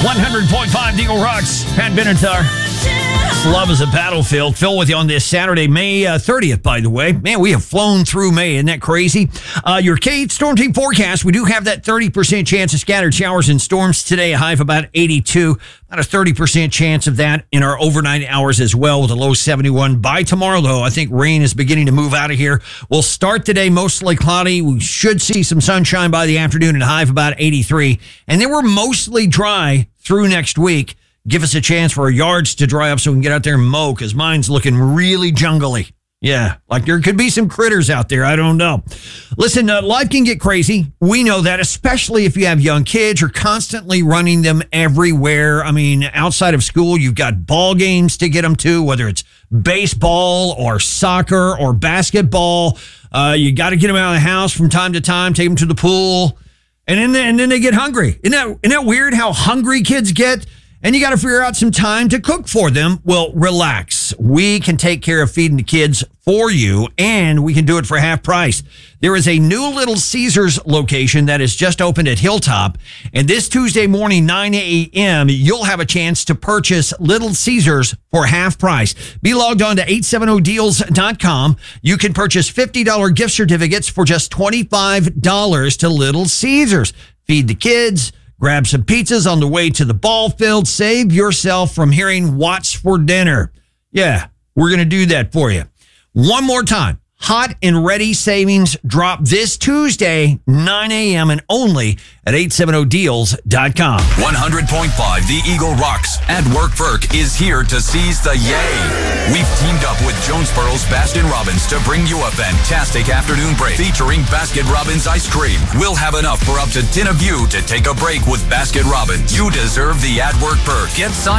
100.5 Eagle Rocks. Pat Benatar. Love is a battlefield. Phil with you on this Saturday, May 30th, by the way. Man, we have flown through May. Isn't that crazy? Your K8 Storm Team forecast, we do have that 30% chance of scattered showers and storms today, a high of about 82. About a 30% chance of that in our overnight hours as well, with a low 71. By tomorrow, though, I think rain is beginning to move out of here. We'll start today mostly cloudy. We should see some sunshine by the afternoon and a high of about 83. And then we're mostly dry through next week. Give us a chance for our yards to dry up so we can get out there and mow, because mine's looking really jungly. Yeah, like there could be some critters out there. I don't know. Listen, life can get crazy. We know that, especially if you have young kids. You're constantly running them everywhere. I mean, outside of school, you've got ball games to get them to, whether it's baseball or soccer or basketball. You got to get them out of the house from time to time, take them to the pool, and then they get hungry. Isn't that weird how hungry kids get? And you got to figure out some time to cook for them. Well, relax. We can take care of feeding the kids for you, and we can do it for half price. There is a new Little Caesars location that has just opened at Hilltop. And this Tuesday morning, 9 a.m., you'll have a chance to purchase Little Caesars for half price. Be logged on to 870deals.com. You can purchase $50 gift certificates for just $25 to Little Caesars. Feed the kids. Grab some pizzas on the way to the ball field. Save yourself from hearing what's for dinner. Yeah, we're going to do that for you. One more time. Hot and ready savings drop this Tuesday, 9 a.m. and only at 870deals.com. 100.5 The Eagle Rocks and Work Perk is here to seize the yay. We've teamed up with Jonesboro's Baskin Robbins to bring you a fantastic afternoon break featuring Baskin Robbins ice cream. We'll have enough for up to 10 of you to take a break with Baskin Robbins. You deserve the At Work Perk. Get signed